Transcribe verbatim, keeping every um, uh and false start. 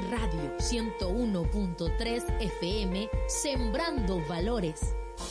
Radio ciento uno punto tres F M, Sembrando Valores.